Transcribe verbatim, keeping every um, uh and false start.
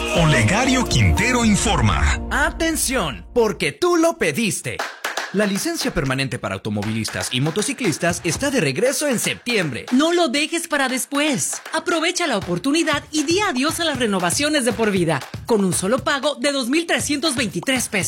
Olegario Quintero informa. Atención, porque tú lo pediste. La licencia permanente para automovilistas y motociclistas está de regreso en septiembre. No lo dejes para después. Aprovecha la oportunidad y di adiós a las renovaciones de por vida, con un solo pago de dos mil trescientos veintitrés pesos.